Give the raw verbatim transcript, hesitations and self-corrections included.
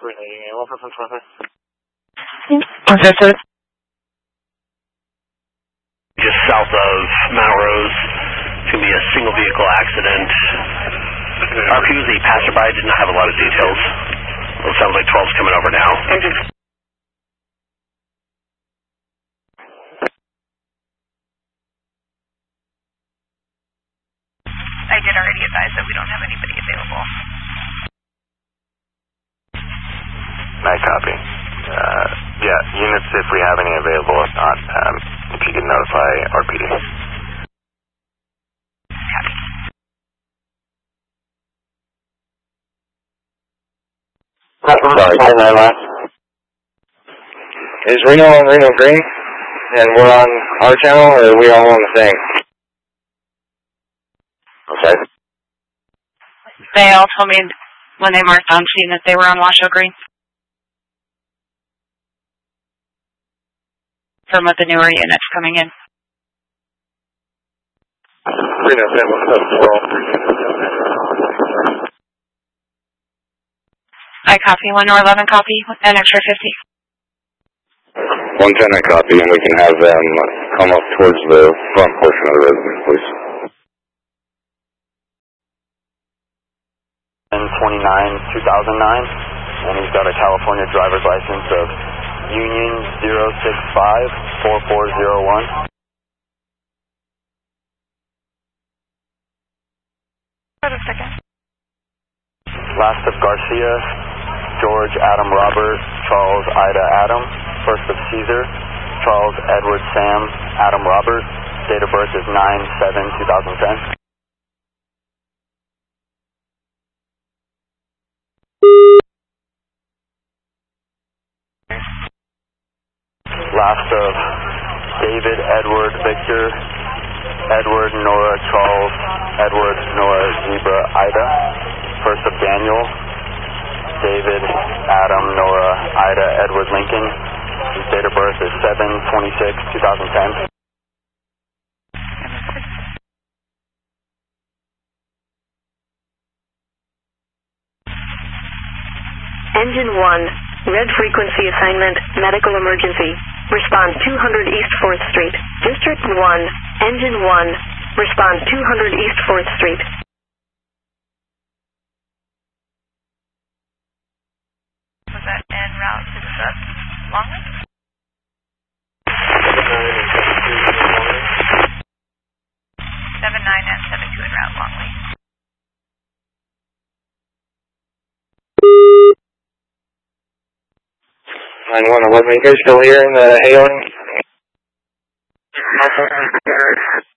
Okay, sir. Just south of Mount Rose. It's going to be a single vehicle accident. R Q, the passerby, did not have a lot of details. Well, it sounds like twelve's coming over now. I did already advise that we don't have anybody available. I copy. Uh, yeah, units if we have any available. If not, um, if you can notify R P D. Copy. Sorry, ten nine last. Is Reno on Reno Green? And we're on our channel, or are we all on the same? Okay. They all told me when they marked on scene that they were on Washoe Green. From with the newer units coming in. Reno ten, what's up, twelve? I copy, one or eleven copy, an extra fifty. one ten I copy, and we can have them come up towards the front portion of the residence, please. ten twenty-nine two thousand nine, and he's got a California driver's license of Union zero six five four four zero one. Hold a second. Last of Garcia, George Adam Robert, Charles Ida Adam. First of Caesar, Charles Edward Sam Adam Robert. Date of birth is nine seven two thousand ten. Last of David Edward Victor, Edward Nora Charles, Edward Nora Zebra Ida. First of Daniel, David Adam Nora Ida Edward Lincoln. His date of birth is seven twenty-six two thousand ten. Engine one, red frequency assignment, medical emergency. Respond two hundred East fourth Street. District one, Engine one, respond two hundred East fourth Street. Was that en route to the sub? Longley? seven nine and seven two en route Longley. nine one eleven, you guys still here in the hailing?